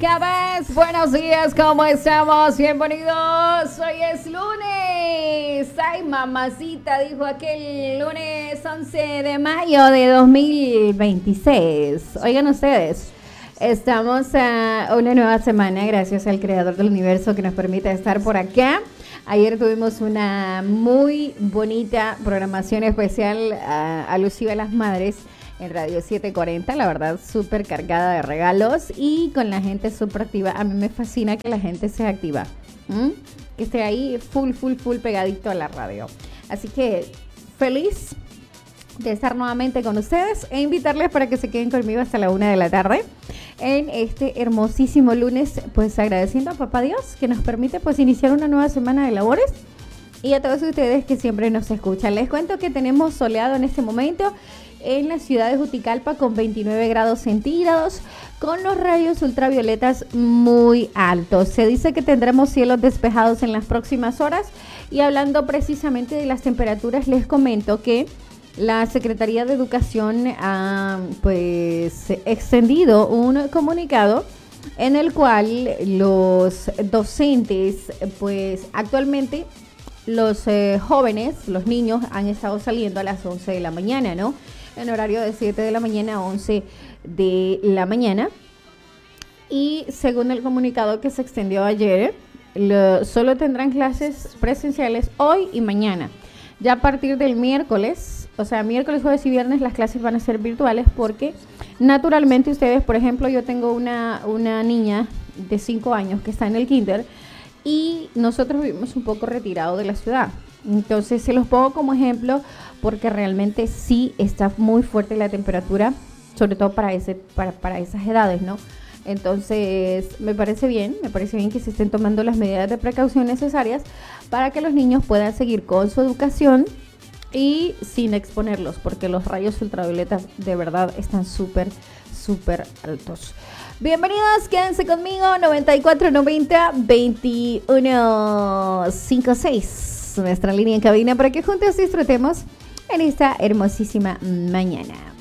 Cabas, buenos días, ¿cómo estamos? Bienvenidos, hoy es lunes. Ay, mamacita, dijo aquel lunes 11 de mayo de 2026. Oigan ustedes, estamos a una nueva semana gracias al creador del universo que nos permite estar por acá. Ayer tuvimos una muy bonita programación especial alusiva a las madres en Radio 740, la verdad súper cargada de regalos y con la gente súper activa. A mí me fascina que la gente sea activa, que esté ahí full pegadito a la radio. Así que feliz de estar nuevamente con ustedes e invitarles para que se queden conmigo hasta la 1 de la tarde en este hermosísimo lunes, pues agradeciendo a Papá Dios que nos permite pues iniciar una nueva semana de labores y a todos ustedes que siempre nos escuchan. Les cuento que tenemos soleado en este momento en la ciudad de Juticalpa con 29 grados centígrados, con los rayos ultravioletas muy altos. Se dice que tendremos cielos despejados en las próximas horas y hablando precisamente de las temperaturas, les comento que la Secretaría de Educación ha pues extendido un comunicado en el cual los docentes, pues actualmente los jóvenes, los niños han estado saliendo a las 11 de la mañana, ¿no? En horario de 7 de la mañana a 11 de la mañana. Y según el comunicado que se extendió ayer, solo tendrán clases presenciales hoy y mañana. Ya a partir del miércoles, o sea, miércoles, jueves y viernes, las clases van a ser virtuales porque naturalmente ustedes, por ejemplo, yo tengo una niña de 5 años que está en el kinder y nosotros vivimos un poco retirados de la ciudad. Entonces se los pongo como ejemplo porque realmente sí está muy fuerte la temperatura, sobre todo para esas edades, ¿no? Entonces me parece bien que se estén tomando las medidas de precaución necesarias para que los niños puedan seguir con su educación y sin exponerlos, porque los rayos ultravioletas de verdad están súper altos. Bienvenidos, quédense conmigo, 9490-2156, nuestra línea en cabina para que juntos disfrutemos en esta hermosísima mañana.